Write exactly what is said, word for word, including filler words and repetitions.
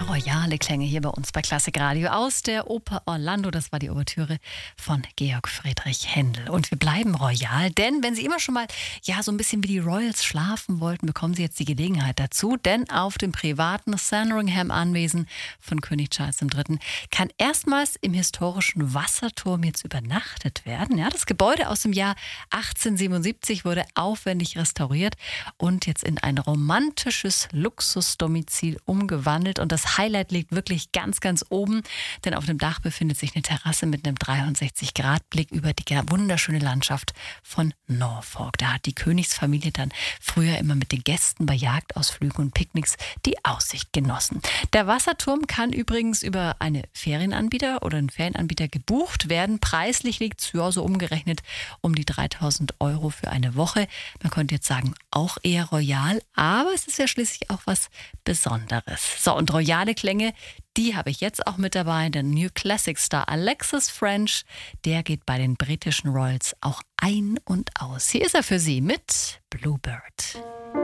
Royale Klänge hier bei uns bei Klassik Radio aus der Oper Orlando. Das war die Ouvertüre von Georg Friedrich Händel. Und wir bleiben royal, denn wenn Sie immer schon mal ja so ein bisschen wie die Royals schlafen wollten, bekommen Sie jetzt die Gelegenheit dazu. Denn auf dem privaten Sandringham-Anwesen von König Charles der Dritte. kann erstmals im historischen Wasserturm jetzt übernachtet werden. Ja, das Gebäude aus dem Jahr achtzehnhundertsiebenundsiebzig wurde aufwendig restauriert und jetzt in ein romantisches Luxusdomizil umgewandelt. Und das Highlight liegt wirklich ganz, ganz oben, denn auf dem Dach befindet sich eine Terrasse mit einem dreihundertsechzig-Grad-Blick über die wunderschöne Landschaft von Norfolk. Da hat die Königsfamilie dann früher immer mit den Gästen bei Jagdausflügen und Picknicks die Aussicht genossen. Der Wasserturm kann übrigens über eine Ferienanbieter oder einen Ferienanbieter gebucht werden. Preislich liegt es ja so umgerechnet um die dreitausend Euro für eine Woche. Man könnte jetzt sagen, auch eher royal, aber es ist ja schließlich auch was Besonderes. So, und royale Klänge, die habe ich jetzt auch mit dabei. Der New Classic Star Alexis French, der geht bei den britischen Royals auch ein und aus. Hier ist er für Sie mit Bluebird.